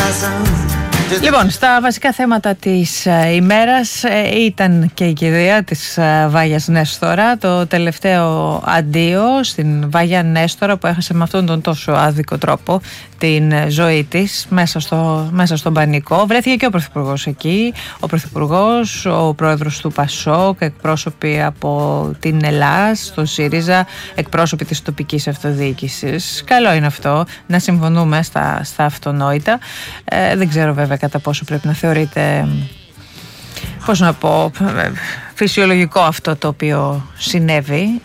Λοιπόν, στα βασικά θέματα της ημέρας ήταν και η κηδεία της Βάγιας Νέστορα, το τελευταίο αντίο στην Βάγια Νέστορα που έχασε με αυτόν τον τόσο άδικο τρόπο την ζωή της μέσα στον πανικό. Βρέθηκε και ο Πρωθυπουργός εκεί, ο Πρωθυπουργός, ο Πρόεδρος του ΠΑΣΟΚ, εκπρόσωποι από την ΕΛΑΣ, τον ΣΥΡΙΖΑ, εκπρόσωποι της τοπικής αυτοδιοίκησης. Καλό είναι αυτό, να συμφωνούμε στα αυτονόητα. Δεν ξέρω βέβαια κατά πόσο πρέπει να θεωρείται, πώς να πω, φυσιολογικό αυτό το οποίο συνέβη.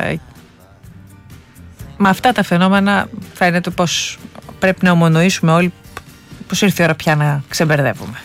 Με αυτά τα φαινόμενα φαίνεται πως πρέπει να ομονοήσουμε όλοι πως ήρθε η ώρα πια να ξεμπερδεύουμε.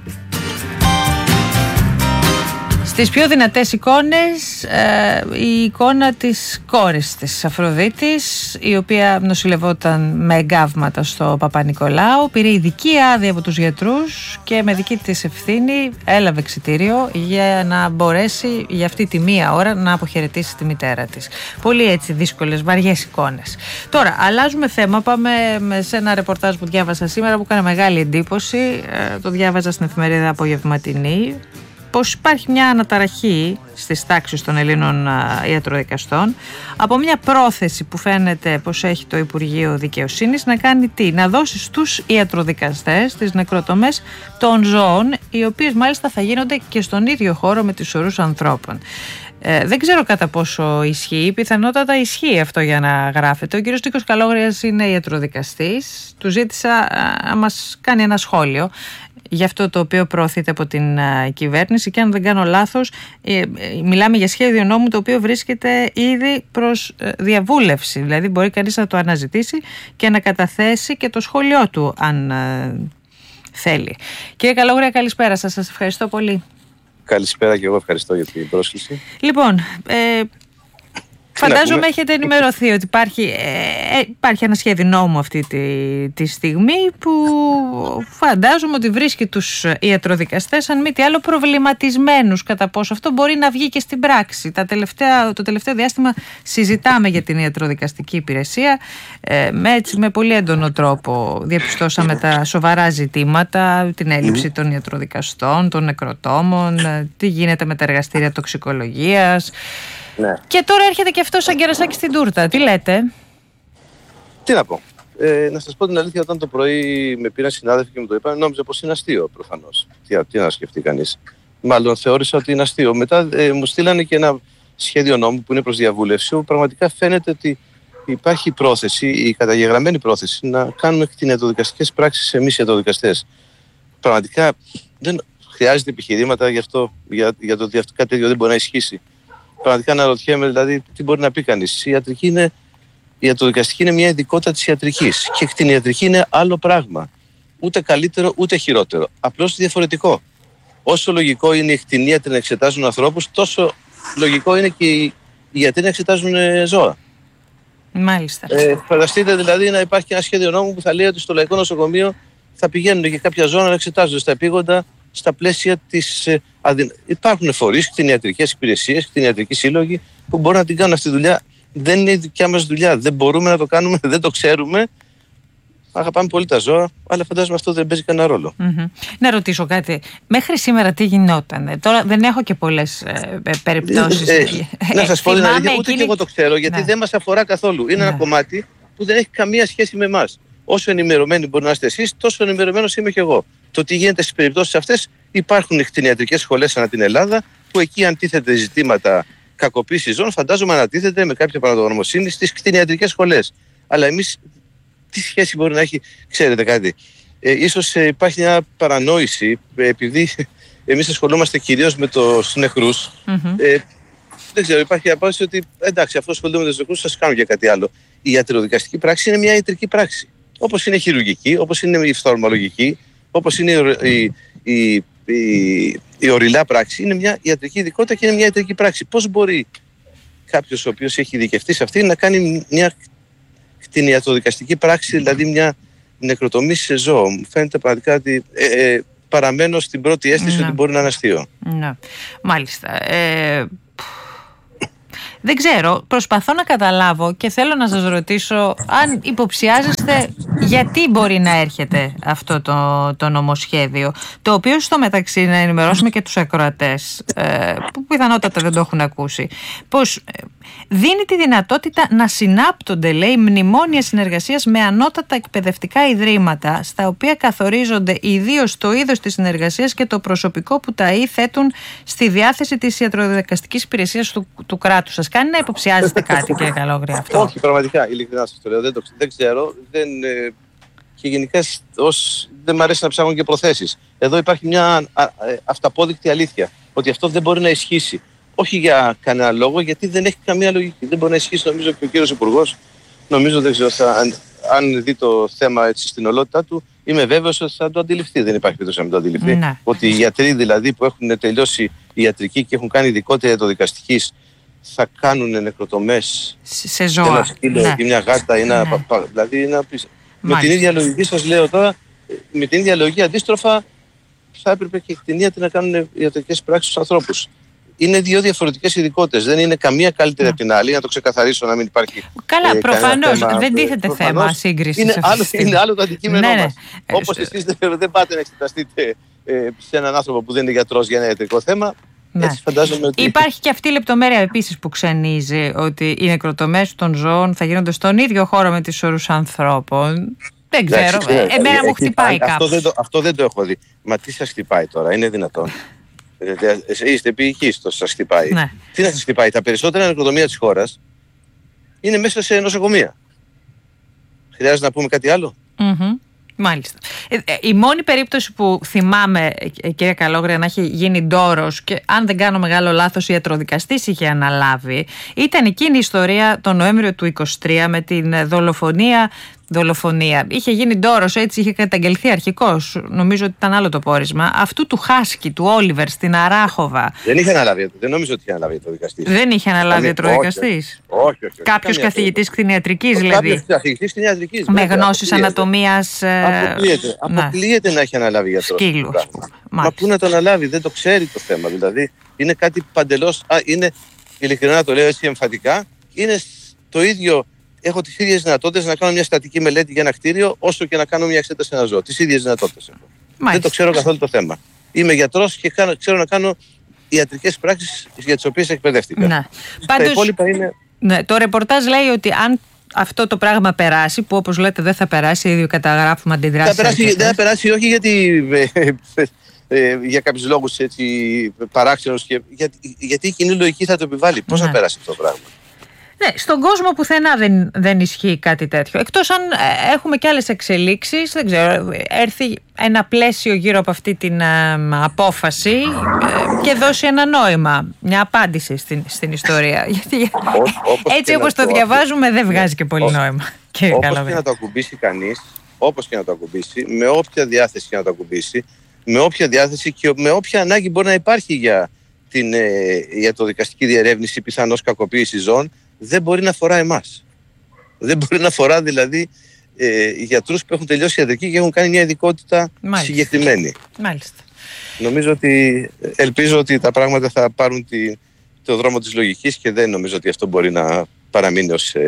Στις πιο δυνατές εικόνες, η εικόνα της κόρης της Αφροδίτης, η οποία νοσηλευόταν με εγκάβματα στο Παπα-Νικολάου, πήρε ειδική άδεια από τους γιατρούς και με δική της ευθύνη έλαβε εξιτήριο για να μπορέσει για αυτή τη μία ώρα να αποχαιρετήσει τη μητέρα της. Πολύ έτσι δύσκολες, βαριές εικόνες. Τώρα αλλάζουμε θέμα, πάμε σε ένα ρεπορτάζ που διάβασα σήμερα που έκανε μεγάλη εντύπωση. Το διάβαζα στην εφημερίδα Απογευματινή, πως υπάρχει μια αναταραχή στις τάξεις των Ελλήνων ιατροδικαστών από μια πρόθεση που φαίνεται πως έχει το Υπουργείο Δικαιοσύνης να κάνει τι? Να δώσει στους ιατροδικαστές τις νεκροτομές των ζώων, οι οποίες μάλιστα θα γίνονται και στον ίδιο χώρο με τις ορούς ανθρώπων. Δεν ξέρω κατά πόσο ισχύει, πιθανότατα ισχύει αυτό για να γράφεται. Ο κύριος Νίκος Καλόγριας είναι ιατροδικαστής, του ζήτησα να μας κάνει ένα σχόλιο για αυτό το οποίο προωθείται από την κυβέρνηση και αν δεν κάνω λάθος μιλάμε για σχέδιο νόμου το οποίο βρίσκεται ήδη προς διαβούλευση, δηλαδή μπορεί κανείς να το αναζητήσει και να καταθέσει και το σχόλιο του αν θέλει. Κύριε Καλόγρια, καλησπέρα σας, σας ευχαριστώ πολύ. Καλησπέρα και εγώ ευχαριστώ για την πρόσκληση. Λοιπόν, φαντάζομαι έχετε ενημερωθεί ότι υπάρχει ένα σχέδιο νόμου αυτή τη στιγμή που φαντάζομαι ότι βρίσκει τους ιατροδικαστές αν μη τι άλλο προβληματισμένους κατά πόσο αυτό μπορεί να βγει και στην πράξη. Το τελευταίο διάστημα συζητάμε για την ιατροδικαστική υπηρεσία με πολύ έντονο τρόπο. Διαπιστώσαμε τα σοβαρά ζητήματα, την έλλειψη των ιατροδικαστών, των νεκροτόμων, τι γίνεται με τα εργαστήρια τοξικολογίας. Ναι. Και τώρα έρχεται και αυτό σαν κερασάκι στην τούρτα. Τι λέτε? Τι να πω. Να σας πω την αλήθεια, όταν το πρωί με πήραν συνάδελφοι και μου το είπαν, νόμιζα πως είναι αστείο προφανώς. Τι να σκεφτεί κανείς. Μάλλον θεώρησα ότι είναι αστείο. Μετά μου στείλανε και ένα σχέδιο νόμου που είναι προς διαβούλευση, όπου πραγματικά φαίνεται ότι υπάρχει πρόθεση, η καταγεγραμμένη πρόθεση, να κάνουμε κτηνιατροδικαστικές πράξεις εμείς οι ιατροδικαστές. Πραγματικά δεν χρειάζεται επιχειρήματα για το ότι κάτι τέτοιο δεν μπορεί να ισχύσει. Πραγματικά αναρωτιέμαι, δηλαδή, τι μπορεί να πει κανείς. Η ιατροδικαστική είναι μια ειδικότητα της ιατρικής και η κτηνιατρική είναι άλλο πράγμα. Ούτε καλύτερο ούτε χειρότερο. Απλώς διαφορετικό. Όσο λογικό είναι οι κτηνίατροι να εξετάζουν ανθρώπους, τόσο λογικό είναι και οι γιατροί να εξετάζουν ζώα. Μάλιστα. Φανταστείτε δηλαδή να υπάρχει ένα σχέδιο νόμου που θα λέει ότι στο Λαϊκό Νοσοκομείο θα πηγαίνουν και κάποια ζώα να εξετάζονται στα επίγοντα στα πλαίσια της. Υπάρχουν φορείς, κτηνιατρικές υπηρεσίες, κτηνιατρικοί σύλλογοι που μπορούν να την κάνουν αυτή τη δουλειά. Δεν είναι η δικιά μας δουλειά. Δεν μπορούμε να το κάνουμε, δεν το ξέρουμε. Αγαπάμε πολύ τα ζώα, αλλά φαντάζομαι αυτό δεν παίζει κανένα ρόλο. Να ρωτήσω κάτι. Μέχρι σήμερα τι γινόταν? Τώρα δεν έχω και πολλές περιπτώσεις. Να σας πω την αλήθεια, ούτε και εγώ το ξέρω, γιατί δεν μας αφορά καθόλου. Είναι ένα κομμάτι που δεν έχει καμία σχέση με εμάς. Όσο ενημερωμένοι μπορεί να είστε εσείς, τόσο ενημερωμένος είμαι και εγώ. Το τι γίνεται στις περιπτώσεις αυτές, υπάρχουν κτηνιατρικές σχολές ανά την Ελλάδα, που εκεί αντίθεται ζητήματα κακοποίησης ζώων, φαντάζομαι ανατίθεται με κάποια πραγματογνωμοσύνη στις κτηνιατρικές σχολές. Αλλά εμείς, τι σχέση μπορεί να έχει, ξέρετε κάτι? Ίσως υπάρχει μια παρανόηση, επειδή εμείς ασχολούμαστε κυρίως με τους νεκρούς. Δεν ξέρω, υπάρχει η απόφαση ότι εντάξει, αφού ασχολούνται με τους νεκρούς, σας κάνουν και κάτι άλλο. Η ιατροδικαστική πράξη είναι μια ιατρική πράξη. Όπως είναι η χειρουργική, όπως είναι η φθαλμολογική, όπως είναι η οριλά πράξη, είναι μια ιατρική ειδικότητα και είναι μια ιατρική πράξη. Πώς μπορεί κάποιος ο οποίος έχει ειδικευτεί σε αυτή να κάνει μια κτηνιατροδικαστική πράξη, δηλαδή μια νεκροτομή σε ζώο? Μου φαίνεται πραγματικά ότι παραμένω στην πρώτη αίσθηση ότι μπορεί να είναι αστείο. Ναι, μάλιστα. Δεν ξέρω, προσπαθώ να καταλάβω και θέλω να σας ρωτήσω αν υποψιάζεστε γιατί μπορεί να έρχεται αυτό το νομοσχέδιο, το οποίο στο μεταξύ, να ενημερώσουμε και τους ακροατές που πιθανότατα δεν το έχουν ακούσει, πως δίνει τη δυνατότητα να συνάπτονται, λέει, μνημόνια συνεργασίας με ανώτατα εκπαιδευτικά ιδρύματα, στα οποία καθορίζονται ιδίως το είδος της συνεργασίας και το προσωπικό που τα θέτουν στη διάθεση της ιατροδικαστικής υπηρεσίας του κράτους. Σας κάνει να υποψιάζεστε κάτι, κύριε Καλόγρια, αυτό? Όχι, πραγματικά, ειλικρινά σας το λέω, δεν ξέρω, και γενικά δεν μου αρέσει να ψάχνω και προθέσεις. Εδώ υπάρχει μια αυταπόδεικτη αλήθεια, ότι αυτό δεν μπορεί να ισχύσει. Όχι για κανένα λόγο, γιατί δεν έχει καμία λογική. Δεν μπορεί να ισχύσει, νομίζω, και ο κύριος Υπουργός. Νομίζω, δεν ξέρω, αν δει το θέμα έτσι στην ολότητά του, είμαι βέβαιος ότι θα το αντιληφθεί. Δεν υπάρχει περίπτωση να μην το αντιληφθεί. Ναι. Ότι οι γιατροί δηλαδή που έχουν τελειώσει ιατρική και έχουν κάνει ειδικότητα ιατροδικαστικής θα κάνουν νεκροτομές σε ζώα. Ένα σκύλο ή μια γάτα. Δηλαδή, με την ίδια λογική σας λέω τώρα, με την ίδια λογική αντίστροφα θα έπρεπε και οι κτηνίατροι να κάνουν ιατρικές πράξεις στους ανθρώπους. Είναι δύο διαφορετικές ειδικότητες. Δεν είναι καμία καλύτερη από την άλλη. Να το ξεκαθαρίσω, να μην υπάρχει. Καλά, προφανώς. Δεν τίθεται θέμα σύγκρισης. Είναι άλλο το αντικείμενό μας. Όπως εσείς δεν πάτε να εξεταστείτε σε έναν άνθρωπο που δεν είναι γιατρός για ένα ιατρικό θέμα. Ναι. Έτσι φαντάζομαι ότι... Υπάρχει και αυτή η λεπτομέρεια επίσης που ξενίζει, ότι οι νεκροτομές των ζώων θα γίνονται στον ίδιο χώρο με τις όρους ανθρώπων. Δεν ξέρω. Εμένα μου χτυπάει κάπως. Αυτό δεν το έχω δει. Μα τι σας χτυπάει τώρα, είναι δυνατόν? Είστε επίοικείς, σας χτυπάει. Ναι. Τι να σας χτυπάει? Τα περισσότερα νεκροτομεία της χώρας είναι μέσα σε νοσοκομεία. Χρειάζεται να πούμε κάτι άλλο? Μάλιστα. Η μόνη περίπτωση που θυμάμαι, κύριε Καλόγρια, να έχει γίνει ντόρος, και αν δεν κάνω μεγάλο λάθος ιατροδικαστής είχε αναλάβει, ήταν εκείνη η ιστορία τον Νοέμβριο του 2023 με την δολοφονία. Είχε γίνει ντόρος, έτσι είχε καταγγελθεί αρχικώς. Νομίζω ότι ήταν άλλο το πόρισμα. Αυτού του Χάσκι, του Όλιβερ στην Αράχοβα. Δεν είχε αναλάβει, δεν νομίζω ότι είχε αναλάβει ιατροδικαστής. Δεν είχε αναλάβει ιατροδικαστής. Όχι. Κάποιος καθηγητής κτηνιατρικής δηλαδή. Κάποιος καθηγητής κτηνιατρικής. Με γνώσεις ανατομίας. Αποκλείεται να έχει αναλάβει γιατρός. Σκύλου. Μα πού να το αναλάβει, δεν το ξέρει το θέμα. Δηλαδή είναι κάτι παντελώς. Ειλικρινά το λέω έτσι εμφατικά. Είναι το ίδιο. Έχω τις ίδιες δυνατότητες να κάνω μια στατική μελέτη για ένα κτίριο, όσο και να κάνω μια εξέταση σε ένα ζώο. Τις ίδιες δυνατότητες έχω. Δεν το ξέρω καθόλου το θέμα. Είμαι γιατρός και ξέρω να κάνω ιατρικές πράξεις για τις οποίες εκπαιδεύτηκα. Ναι. Τα υπόλοιπα είναι. Ναι, το ρεπορτάζ λέει ότι αν αυτό το πράγμα περάσει, που όπως λέτε δεν θα περάσει, ήδη καταγράφουμε αντιδράσεις. Δεν θα περάσει, όχι γιατί. Για κάποιους λόγους παράξενους, γιατί η κοινή λογική θα το επιβάλλει. Πώς θα περάσει αυτό το πράγμα? Ναι, στον κόσμο πουθενά δεν ισχύει κάτι τέτοιο. Εκτός αν έχουμε και άλλες εξελίξεις, δεν ξέρω, έρθει ένα πλαίσιο γύρω από αυτή την απόφαση και δώσει ένα νόημα, μια απάντηση στην ιστορία. Γιατί έτσι όπως το διαβάζουμε δεν βγάζει και πολύ νόημα. Όπως και να το ακουμπήσει κανείς, με όποια διάθεση και να το ακουμπήσει, με όποια διάθεση και με όποια ανάγκη μπορεί να υπάρχει για την ιατροδικαστική διερεύνηση πιθανώς κακοποίηση ζώων, δεν μπορεί να αφορά εμάς. Δεν μπορεί να αφορά δηλαδή γιατρούς που έχουν τελειώσει ιατρική και έχουν κάνει μια ειδικότητα συγκεκριμένη. Μάλιστα. Ελπίζω ότι τα πράγματα θα πάρουν το δρόμο της λογικής και δεν νομίζω ότι αυτό μπορεί να παραμείνει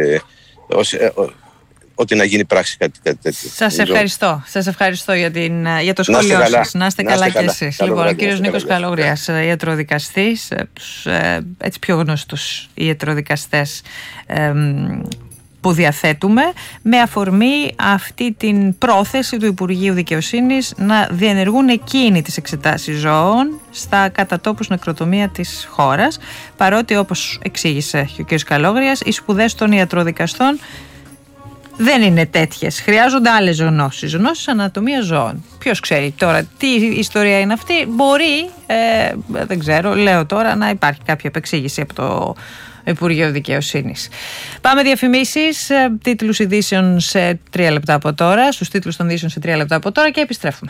ότι να γίνει πράξη κάτι τέτοιο. Σας ευχαριστώ για το σχόλιο σας. Να είστε καλά κι εσείς. Λοιπόν, ο κύριος Νίκος Καλόγριας, ιατροδικαστής, τους πιο γνωστούς ιατροδικαστές που διαθέτουμε, με αφορμή αυτή την πρόθεση του Υπουργείου Δικαιοσύνης να διενεργούν εκείνοι τις εξετάσεις ζώων στα κατατόπους νεκροτομεία της χώρας, παρότι όπως εξήγησε και ο κ. Καλόγριας, οι σπουδές των ιατροδικαστών δεν είναι τέτοιες. Χρειάζονται άλλες ζωνώσεις ανατομίας ζώων. Ποιος ξέρει τώρα τι ιστορία είναι αυτή? Μπορεί, δεν ξέρω, λέω τώρα, να υπάρχει κάποια επεξήγηση από το Υπουργείο Δικαιοσύνης. Πάμε διαφημίσεις, τίτλους ειδήσεων σε 3 λεπτά από τώρα, στους τίτλους των ειδήσεων σε 3 λεπτά από τώρα και επιστρέφουμε.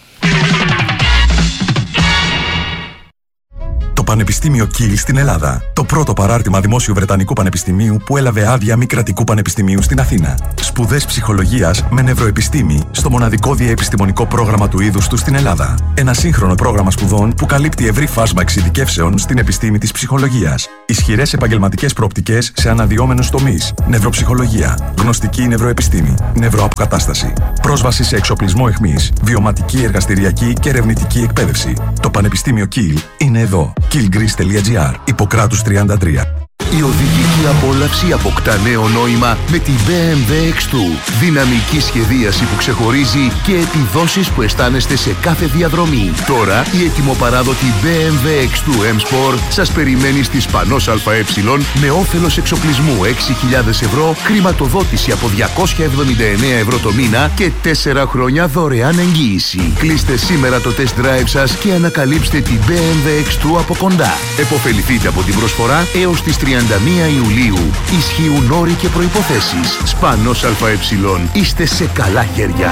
Το Πανεπιστήμιο Κίλ στην Ελλάδα. Το πρώτο παράρτημα δημόσιου Βρετανικού Πανεπιστημίου που έλαβε άδεια μη κρατικού πανεπιστημίου στην Αθήνα. Σπουδές ψυχολογίας με νευροεπιστήμη στο μοναδικό διαεπιστημονικό πρόγραμμα του είδους του στην Ελλάδα. Ένα σύγχρονο πρόγραμμα σπουδών που καλύπτει ευρύ φάσμα εξειδικεύσεων στην επιστήμη της ψυχολογίας. Ισχυρές επαγγελματικές προοπτικές σε αναδυόμενους τομείς. Νευροψυχολογία, γνωστική νευροεπιστήμη, νευροαποκατάσταση. Πρόσβαση σε εξοπλισμό αιχμής, βιωματική, εργαστηριακή και ερευνητική εκπαίδευση. Το Πανεπιστήμιο Kiel είναι εδώ. kielgreece.gr, Ιπποκράτους 33. Η οδηγική απόλαυση αποκτά νέο νόημα με τη BMW X2. Δυναμική σχεδίαση που ξεχωρίζει και επιδόσεις που αισθάνεστε σε κάθε διαδρομή. Τώρα η ετοιμοπαράδοτη BMW X2 M Sport σας περιμένει στη Σπανός ΑΕ με όφελος εξοπλισμού 6.000 ευρώ, χρηματοδότηση από 279 ευρώ το μήνα και 4 χρόνια δωρεάν εγγύηση. Κλείστε σήμερα το test drive σας και ανακαλύψτε την BMW X2 από κοντά. Εποφεληθείτε από την προσφορά έως τις 31 Ιουλίου. Ισχύουν όροι και προϋποθέσεις. Σπανός ΑΕ. Είστε σε καλά χέρια.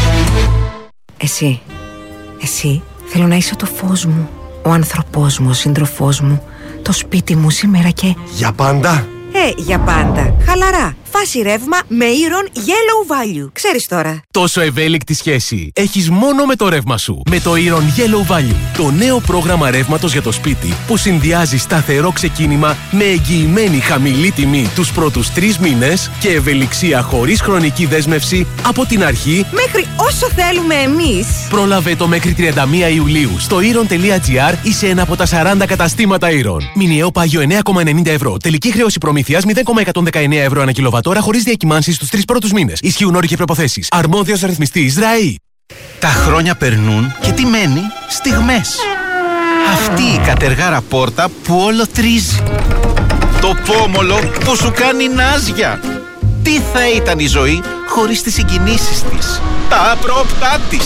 Εσύ θέλω να είσαι το φως μου, ο άνθρωπός μου, ο σύντροφός μου, το σπίτι μου σήμερα και... Για πάντα. Για πάντα. Χαλαρά. Φάση ρεύμα με Iron Yellow Value. Ξέρεις τώρα. Τόσο ευέλικτη σχέση έχεις μόνο με το ρεύμα σου. Με το Iron Yellow Value. Το νέο πρόγραμμα ρεύματος για το σπίτι που συνδυάζει σταθερό ξεκίνημα με εγγυημένη χαμηλή τιμή τους πρώτους 3 μήνες και ευελιξία χωρίς χρονική δέσμευση από την αρχή Μέχρι όσο θέλουμε εμείς. Πρόλαβε το μέχρι 31 Ιουλίου στο iron.gr ή σε ένα από τα 40 καταστήματα Iron. Μηνιαίο πάγιο 9,90 ευρώ. Τελική χρέωση προμήθειας 0,119 ευρώ ανά κιλοβατόρα χωρίς διακυμάνσεις στους 3 πρώτους μήνες. Ισχύουν όροι και προϋποθέσεις. Αρμόδιος ρυθμιστής ΔΡΑΗ. Τα χρόνια περνούν και τι μένει? Στιγμές. Αυτή η κατεργάρα πόρτα που όλο τρίζει. Το πόμολο που σου κάνει νάζια. Τι θα ήταν η ζωή χωρίς τις συγκινήσεις της, τα άπροπτά της.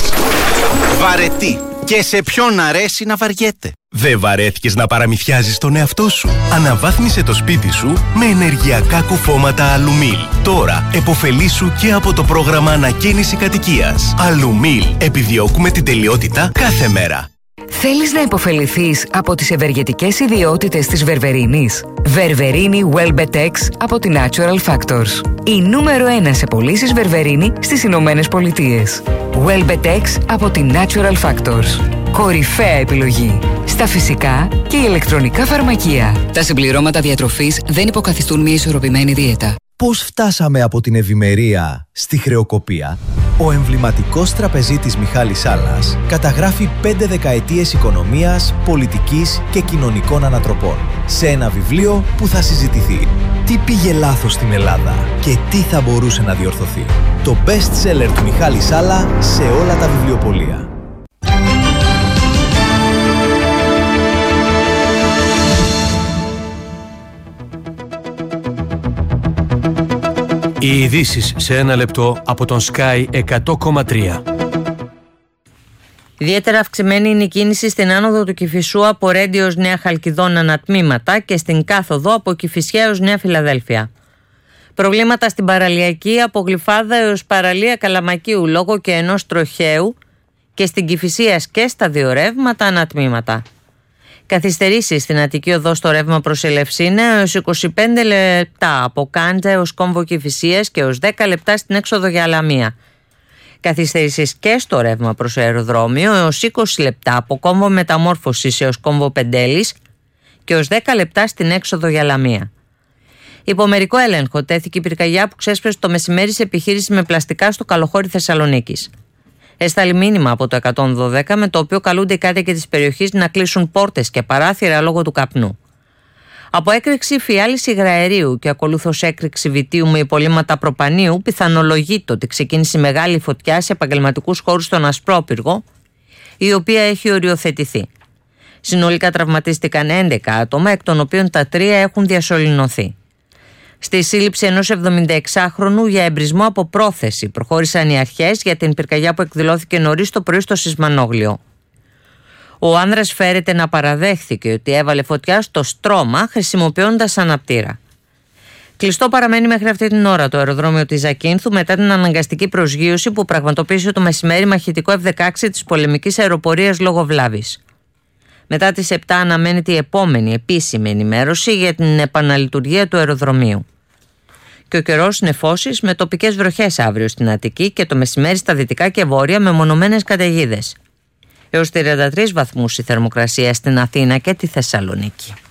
Βαρετή. Και σε ποιον αρέσει να βαριέται. Δεν βαρέθηκες να παραμυθιάζεις τον εαυτό σου? Αναβάθμισε το σπίτι σου με ενεργειακά κουφώματα Αλουμίλ. Τώρα επωφελήσου και από το πρόγραμμα ανακαίνιση κατοικίας. Αλουμίλ. Επιδιώκουμε την τελειότητα κάθε μέρα. Θέλεις να επωφεληθείς από τις ευεργετικές ιδιότητες της βερβερίνης? Βερβερίνη Welbetex από τη Natural Factors. Η νούμερο 1 σε πωλήσεις βερβερίνη στις Ηνωμένες Πολιτείες. Welbetex από τη Natural Factors. Κορυφαία επιλογή στα φυσικά και ηλεκτρονικά φαρμακεία. Τα συμπληρώματα διατροφής δεν υποκαθιστούν μια ισορροπημένη δίαιτα. Πώς φτάσαμε από την ευημερία στη χρεοκοπία? Ο εμβληματικός τραπεζίτης Μιχάλης Σάλλας καταγράφει 5 δεκαετίες οικονομίας, πολιτικής και κοινωνικών ανατροπών σε ένα βιβλίο που θα συζητηθεί. Τι πήγε λάθος στην Ελλάδα και τι θα μπορούσε να διορθωθεί? Το best seller του Μιχάλη Σάλλα σε όλα τα βιβλιοπωλεία. Οι ειδήσεις σε ένα λεπτό από τον Sky 100,3. Ιδιαίτερα αυξημένη είναι η κίνηση στην άνοδο του Κηφισού από Ρέντιο ως Νέα Χαλκιδόνα ανατμήματα και στην κάθοδο από Κηφισιά ως Νέα Φιλαδέλφια. Προβλήματα στην παραλιακή από Γλυφάδα έως παραλία Καλαμακίου λόγω και ενός τροχαίου και στην Κηφισίας και στα δύο ρεύματα ανατμήματα. Καθυστερήσεις στην Αττική Οδό στο ρεύμα προς Ελευσίνα έως 25 λεπτά από Κάντζα έως κόμβο Κηφισίας και έως 10 λεπτά στην έξοδο για Αλαμία. Καθυστερήσεις και στο ρεύμα προς αεροδρόμιο έως 20 λεπτά από κόμβο Μεταμόρφωσης έως κόμβο Πεντέλης και έως 10 λεπτά στην έξοδο για Λαμία. Υπό μερικό έλεγχο τέθηκε η πυρκαγιά που ξέσπασε το μεσημέρι σε επιχείρηση με πλαστικά στο Καλοχώρι Θεσσαλονίκης. Έσταλει μήνυμα από το 112 με το οποίο καλούνται οι κάτοικοι της περιοχής να κλείσουν πόρτες και παράθυρα λόγω του καπνού. Από έκρηξη φιάλης υγραερίου και ακολούθως έκρηξη βιτίου με υπολείμματα προπανίου, πιθανολογείται ότι ξεκίνησε μεγάλη φωτιά σε επαγγελματικούς χώρους στον Ασπρόπυργο, η οποία έχει οριοθετηθεί. Συνολικά τραυματίστηκαν 11 άτομα, εκ των οποίων τα 3 έχουν διασωληνωθεί. Στη σύλληψη ενός 76χρονου για εμπρισμό από πρόθεση προχώρησαν οι αρχές για την πυρκαγιά που εκδηλώθηκε νωρίς το πρωί στο Σισμανόγλιο. Ο άνδρας φέρεται να παραδέχθηκε ότι έβαλε φωτιά στο στρώμα χρησιμοποιώντας αναπτήρα. Κλειστό παραμένει μέχρι αυτή την ώρα το αεροδρόμιο της Ζακίνθου μετά την αναγκαστική προσγείωση που πραγματοποίησε το μεσημέρι μαχητικό F-16 της πολεμικής αεροπορίας λόγω βλάβης. Μετά τις 7 αναμένεται η επόμενη επίσημη ενημέρωση για την επαναλειτουργία του αεροδρομίου. Και ο καιρός νεφώσεις με τοπικές βροχές αύριο στην Αττική και το μεσημέρι στα δυτικά και βόρεια με μονομένες καταιγίδες. Έως 33 βαθμούς η θερμοκρασία στην Αθήνα και τη Θεσσαλονίκη.